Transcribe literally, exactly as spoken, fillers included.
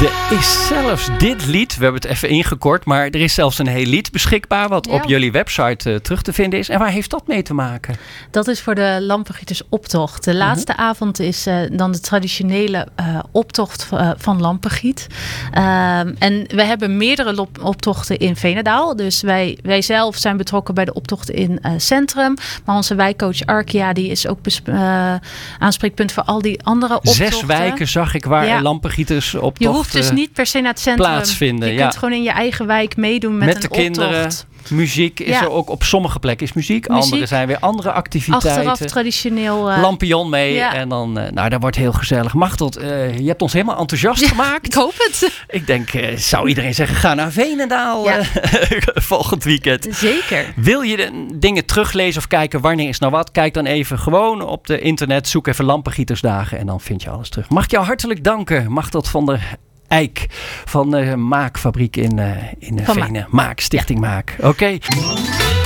Er is zelfs dit lied, we hebben het even ingekort, maar er is zelfs een heel lied beschikbaar wat ja. op jullie website uh, terug te vinden is. En waar heeft dat mee te maken? Dat is voor de Lampengietersoptocht. De laatste uh-huh. avond is uh, dan de traditionele uh, optocht uh, van Lampengiet. Uh, en we hebben meerdere lop- optochten in Veenendaal. Dus wij, wij zelf zijn betrokken bij de optocht in uh, Centrum. Maar onze wijkcoach Arkia die is ook besp- uh, aanspreekpunt voor al die andere optochten. Zes wijken zag ik waar ja. Lampengieters optocht Je hoeft dus niet per se naar het centrum plaatsvinden. Je ja. kunt gewoon in je eigen wijk meedoen met, met een de kinderen. optocht. Muziek is ja. er ook op sommige plekken is muziek. muziek. Andere zijn weer andere activiteiten. Achteraf traditioneel. Uh, Lampion mee. Ja. En dan, uh, nou, dat wordt heel gezellig. Machteld, uh, je hebt ons helemaal enthousiast ja, gemaakt. Ik hoop het. Ik denk, uh, zou iedereen zeggen, ga naar Veenendaal ja. uh, volgend weekend. Zeker. Wil je de dingen teruglezen of kijken wanneer is nou wat? Kijk dan even gewoon op de internet. Zoek even Lampengietersdagen en dan vind je alles terug. Mag ik jou hartelijk danken, Machteld van der Eijk van de Maakfabriek in, uh, in Venen. Maak, Stichting ja. Maak. Oké. Okay.